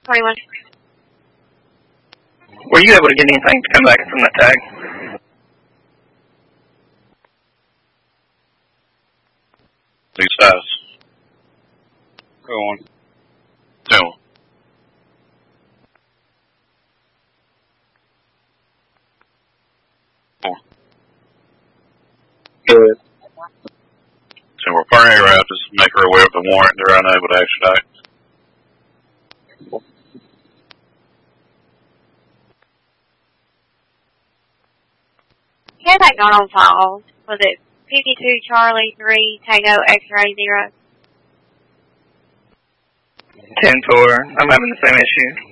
21. Were you able to get anything to come back from that tag? These guys. Go on. No. Good. So we're referring her out to make her aware of the warrant. They're unable to extradite. Here's that not on file. Was it 52 Charlie 3 Tango X-ray 0? 10-4. I'm having the same issue.